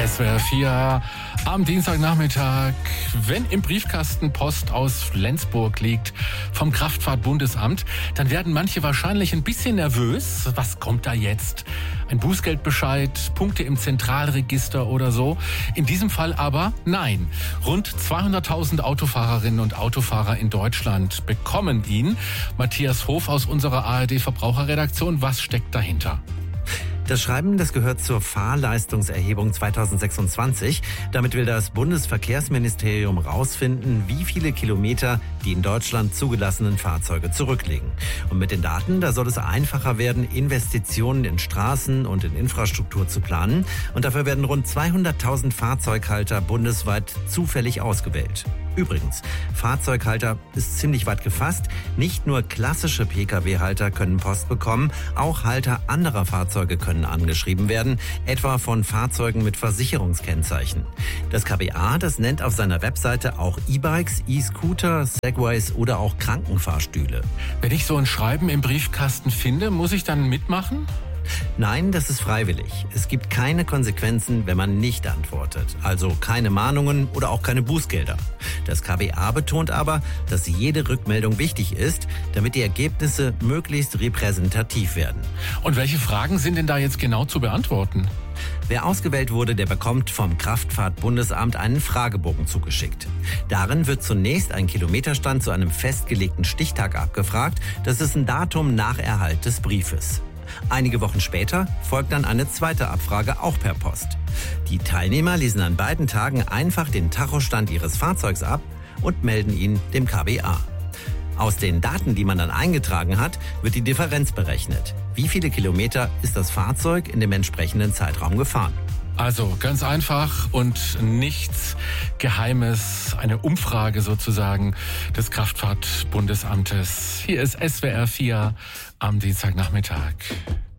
SWR 4 am Dienstagnachmittag. Wenn im Briefkasten Post aus Flensburg liegt vom Kraftfahrtbundesamt, dann werden manche wahrscheinlich ein bisschen nervös. Was kommt da jetzt? Ein Bußgeldbescheid, Punkte im Zentralregister oder so? In diesem Fall aber nein. Rund 200.000 Autofahrerinnen und Autofahrer in Deutschland bekommen ihn. Matthias Hof aus unserer ARD-Verbraucherredaktion, was steckt dahinter? Das Schreiben, das gehört zur Fahrleistungserhebung 2026. Damit will das Bundesverkehrsministerium rausfinden, wie viele Kilometer die in Deutschland zugelassenen Fahrzeuge zurücklegen. Und mit den Daten, da soll es einfacher werden, Investitionen in Straßen und in Infrastruktur zu planen. Und dafür werden rund 200.000 Fahrzeughalter bundesweit zufällig ausgewählt. Übrigens, Fahrzeughalter ist ziemlich weit gefasst. Nicht nur klassische Pkw-Halter können Post bekommen, auch Halter anderer Fahrzeuge können angeschrieben werden, etwa von Fahrzeugen mit Versicherungskennzeichen. Das KBA, das nennt auf seiner Webseite auch E-Bikes, E-Scooter, Segways oder auch Krankenfahrstühle. Wenn ich so ein Schreiben im Briefkasten finde, muss ich dann mitmachen? Nein, das ist freiwillig. Es gibt keine Konsequenzen, wenn man nicht antwortet. Also keine Mahnungen oder auch keine Bußgelder. Das KBA betont aber, dass jede Rückmeldung wichtig ist, damit die Ergebnisse möglichst repräsentativ werden. Und welche Fragen sind denn da jetzt genau zu beantworten? Wer ausgewählt wurde, der bekommt vom Kraftfahrtbundesamt einen Fragebogen zugeschickt. Darin wird zunächst ein Kilometerstand zu einem festgelegten Stichtag abgefragt. Das ist ein Datum nach Erhalt des Briefes. Einige Wochen später folgt dann eine zweite Abfrage, auch per Post. Die Teilnehmer lesen an beiden Tagen einfach den Tachostand ihres Fahrzeugs ab und melden ihn dem KBA. Aus den Daten, die man dann eingetragen hat, wird die Differenz berechnet. Wie viele Kilometer ist das Fahrzeug in dem entsprechenden Zeitraum gefahren? Also ganz einfach und nichts Geheimes, eine Umfrage sozusagen des Kraftfahrtbundesamtes. Hier ist SWR 4 am Dienstagnachmittag.